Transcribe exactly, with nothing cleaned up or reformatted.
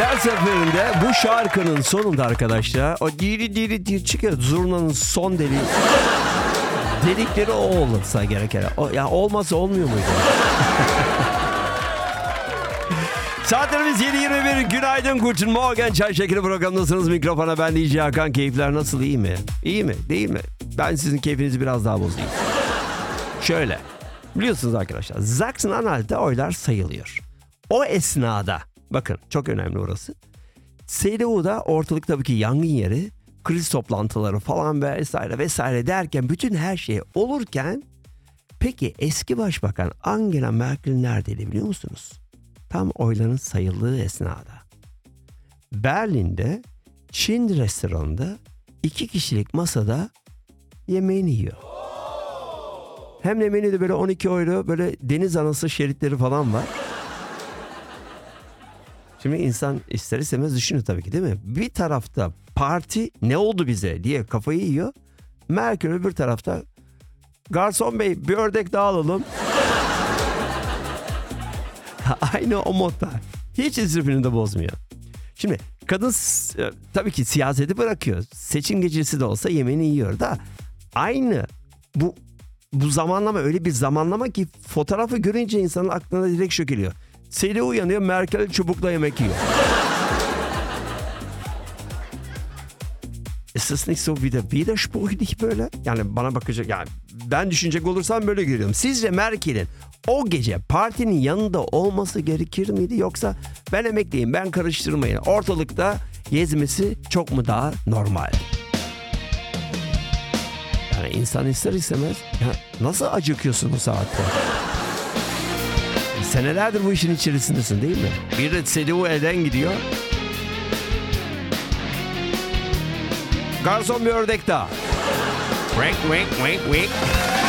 Her seferinde bu şarkının sonunda arkadaşlar o diri diri diri çıkıyor. Zurnanın son deliği. Delikleri o olsa gereken. O, ya olmasa olmuyor muydu? Saatlerimiz yedi yirmi bir. Günaydın Guten Morgen. Çay Şekeri programındasınız. Mikrofona ben D J Hakan. Keyifler nasıl? İyi mi? İyi mi? Değil mi? Ben sizin keyfinizi biraz daha bozayım. Şöyle. Biliyorsunuz arkadaşlar. Sachsen-Anhalt'ta oylar sayılıyor. O esnada bakın çok önemli orası. C D U'da ortalık tabii ki yangın yeri. Kriz toplantıları falan vesaire vesaire derken bütün her şey olurken peki eski başbakan Angela Merkel neredeydi biliyor musunuz? Tam oyların sayıldığı esnada. Berlin'de Çin restoranında iki kişilik masada yemeğini yiyor. Hem de menüde böyle on iki euro böyle deniz anası şeritleri falan var. Şimdi insan ister istemez düşünüyor tabii ki değil mi? Bir tarafta parti ne oldu bize diye kafayı yiyor. Merkel öbür tarafta garson bey bir ördek daha alalım. Aynı o modda. Hiç disiplinini de bozmuyor. Şimdi kadın tabii ki siyaseti bırakıyor. Seçim gecesi de olsa yemeğini yiyor da aynı bu bu zamanlama öyle bir zamanlama ki fotoğrafı görünce insanın aklına direkt şu geliyor. Seli uyanıyor, Merkel çubukla yemek yiyor. Ist das nicht so wieder widersprüchlich böyle? Yani bana bakacak, yani ben düşünecek olursam böyle görüyorum. Sizce Merkel'in o gece partinin yanında olması gerekir miydi? Yoksa ben emekliyim, ben karıştırmayın. Ortalıkta gezmesi çok mu daha normal? Yani insan ister istemez ya nasıl acıkıyorsun bu saatte? Senelerdir bu işin içerisindesin değil mi? Bir de C D U elden gidiyor. Garson bir ördek daha. Wink wink wink wink.